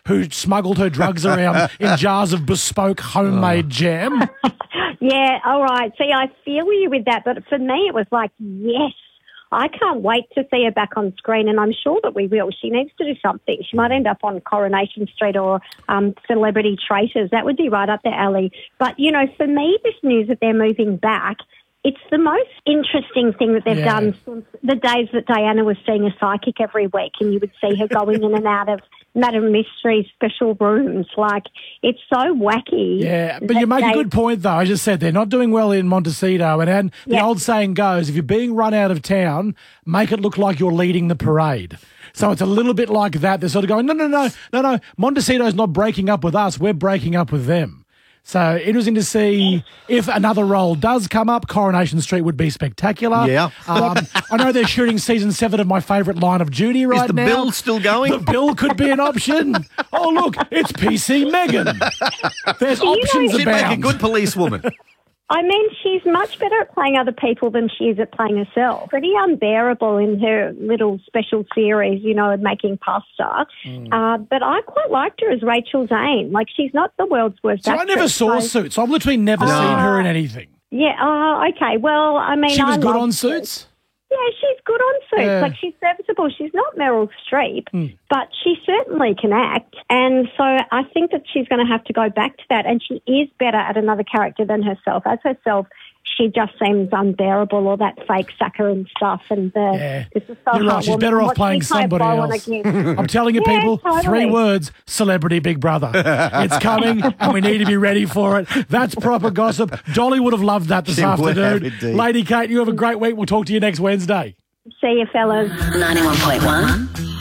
who smuggled her drugs around in jars of bespoke homemade jam. Yeah, all right. See, I feel you with that, but for me it was like, yes, I can't wait to see her back on screen, and I'm sure that we will. She needs to do something. She might end up on Coronation Street or Celebrity Traitors. That would be right up their alley. But, you know, for me, this news that they're moving back, it's the most interesting thing that they've done since the days that Diana was seeing a psychic every week, and you would see her going in and out of Madam Mystery's special rooms. Like, it's so wacky. Yeah, but you make a good point, though. I just said they're not doing well in Montecito. And the old saying goes, if you're being run out of town, make it look like you're leading the parade. So it's a little bit like that. They're sort of going, no. Montecito's not breaking up with us. We're breaking up with them. So interesting to see if another role does come up. Coronation Street would be spectacular. Yeah. I know they're shooting season 7 of my favourite Line of Duty right now. Is the bill still going? The bill could be an option. Oh, look, it's PC Megan. There's options She'd make a abound. good policewoman. I mean, she's much better at playing other people than she is at playing herself. Pretty unbearable in her little special series, you know, making pasta. But I quite liked her as Rachel Zane. Like, she's not the world's worst So I actress. never saw Suits. I've literally never seen her in anything. Yeah, okay. Well, I mean, She was I good love on her. Suits? Yeah, she's good on Suits. Yeah. Like, she's serviceable. She's not Meryl Streep, but she certainly can act. And so I think that she's going to have to go back to that. And she is better at another character than herself. As herself, she just seems unbearable, all that fake saccharine stuff. And this is so You're right. She's better off playing somebody else. I'm telling you, people, totally. 3 words, Celebrity Big Brother. It's coming, and we need to be ready for it. That's proper gossip. Dolly would have loved that this She would have, afternoon. indeed. Lady Kate, you have a great week. We'll talk to you next Wednesday. See you, fellas. 91.1